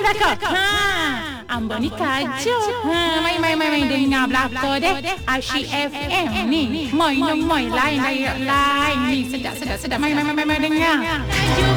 belakang. Ambo ni kacau. Mai dengar belakang deh. Asyik FM ni. Moi lain ni. Sedap. Mai dengar.